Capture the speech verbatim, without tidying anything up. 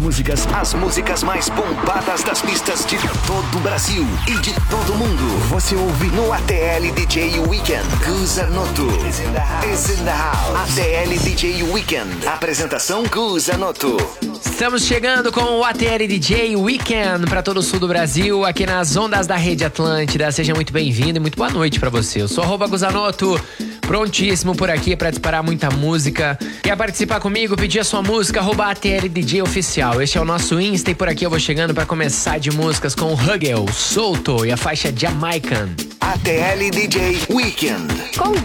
músicas, as músicas mais bombadas das pistas de todo o Brasil e de todo mundo. Você ouve no A T L D J Weekend. Guzanoto is in the house. Is in the house. A T L D J Weekend. Apresentação Guzanoto. Estamos chegando com o A T L D J Weekend para todo o sul do Brasil, aqui nas ondas da Rede Atlântida. Seja muito bem-vindo e muito boa noite para você. Eu sou arroba Guzanoto, prontíssimo por aqui para disparar muita música. Quer participar comigo? Pedir a sua música, arroba A T L D J Oficial. Este é o nosso Insta e por aqui eu vou chegando para começar de músicas com o Hugel, Solto e a faixa Jamaican. A T L D J Weekend. Com